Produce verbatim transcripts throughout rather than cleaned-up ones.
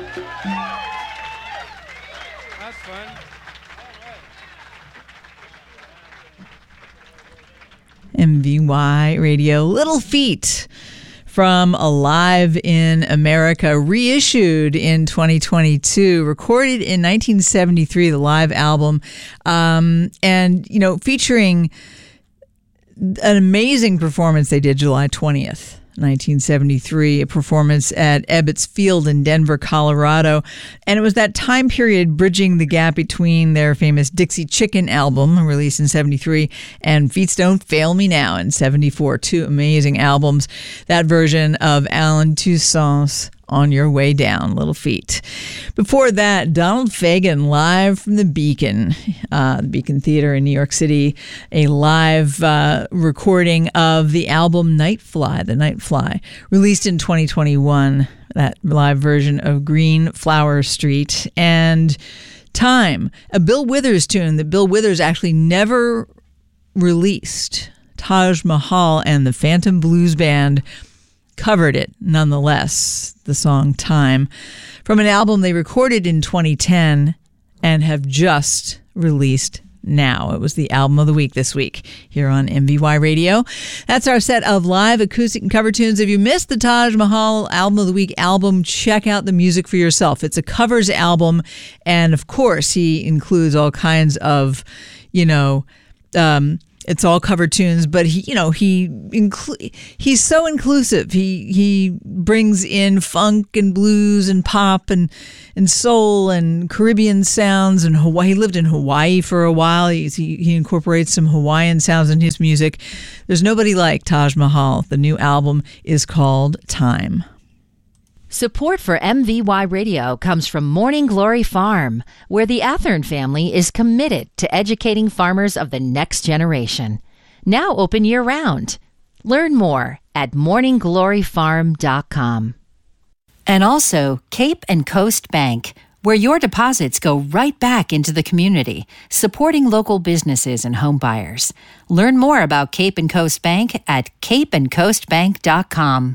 That's fun. M V Y Radio, Little Feat from Alive in America, reissued in twenty twenty-two, recorded in nineteen seventy-three, the live album, um, and, you know, featuring an amazing performance they did July twentieth, nineteen seventy-three, a performance at Ebbets Field in Denver, Colorado. And it was that time period bridging the gap between their famous Dixie Chicken album, released in seventy-three, and Feats Don't Fail Me Now in seventy-four. Two amazing albums. That version of Alan Toussaint's On Your Way Down, Little Feat. Before that, Donald Fagen, live from the Beacon, uh, the Beacon Theater in New York City, a live uh, recording of the album Nightfly, The Nightfly, released in twenty twenty-one, that live version of Green Flower Street. And Time, a Bill Withers tune that Bill Withers actually never released. Taj Mahal and the Phantom Blues Band covered it nonetheless, the song Time, from an album they recorded in twenty ten and have just released now. It was the album of the week this week here on M V Y Radio. That's our set of live acoustic and cover tunes. If you missed the Taj Mahal album of the week album, check out the music for yourself. It's a covers album, and of course he includes all kinds of, you know, um it's all cover tunes, but he, you know, he inclu- he's so inclusive. He he brings in funk and blues and pop and and soul and Caribbean sounds and Hawaii. He lived in Hawaii for a while. He's, he he incorporates some Hawaiian sounds in his music. There's nobody like Taj Mahal. The new album is called Time. Support for M V Y Radio comes from Morning Glory Farm, where the Athern family is committed to educating farmers of the next generation. Now open year-round. Learn more at morning glory farm dot com. And also Cape and Coast Bank, where your deposits go right back into the community, supporting local businesses and home buyers. Learn more about Cape and Coast Bank at cape and coast bank dot com.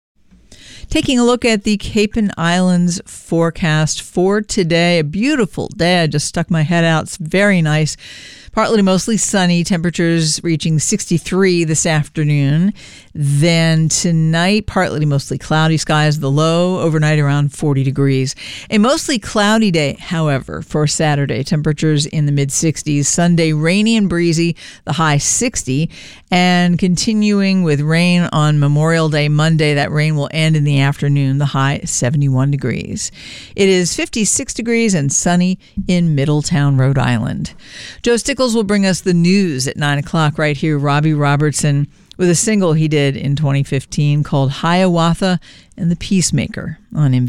Taking a look at the Cape and Islands forecast for today. A beautiful day. I just stuck my head out. It's very nice. Partly to mostly sunny. Temperatures reaching sixty-three this afternoon. Then tonight, partly to mostly cloudy skies. The low overnight around forty degrees. A mostly cloudy day, however, for Saturday. Temperatures in the mid-sixties. Sunday, rainy and breezy. The high sixty. And continuing with rain on Memorial Day Monday. That rain will end in the afternoon. The high seventy-one degrees. It is fifty-six degrees and sunny in Middletown, Rhode Island. Joe Stickles will bring us the news at nine o'clock right here. Robbie Robertson with a single he did in twenty fifteen called Hiawatha and the Peacemaker on M V.